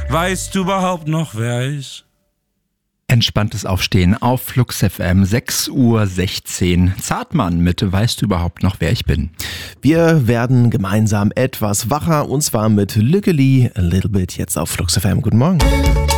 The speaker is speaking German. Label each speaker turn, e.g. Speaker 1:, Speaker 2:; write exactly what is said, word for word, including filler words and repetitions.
Speaker 1: Weißt du überhaupt noch, wer ich?
Speaker 2: Entspanntes Aufstehen auf Flux F M, sechs Uhr sechzehn. Zartmann mit Weißt du überhaupt noch, wer ich bin?
Speaker 3: Wir werden gemeinsam etwas wacher und zwar mit Lückeli, A Little Bit, jetzt auf Flux F M. Guten Morgen.